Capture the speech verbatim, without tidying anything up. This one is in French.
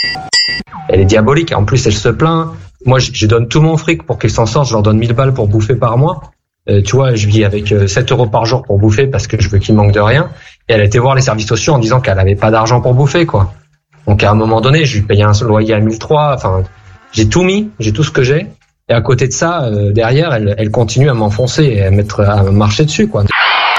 Elle est diabolique. En plus, elle se plaint. Moi, je, je donne tout mon fric pour qu'ils s'en sortent. Je leur donne mille balles pour bouffer par mois. Euh, tu vois, je vis avec euh, sept euros par jour pour bouffer parce que je veux qu'ils manquent de rien. Et elle a été voir les services sociaux en disant qu'elle avait pas d'argent pour bouffer, quoi. Donc, à un moment donné, je lui payais un loyer à mille trois. Enfin, j'ai tout mis. J'ai tout ce que j'ai. Et à côté de ça, euh, derrière, elle, elle continue à m'enfoncer et à mettre, à marcher dessus, quoi.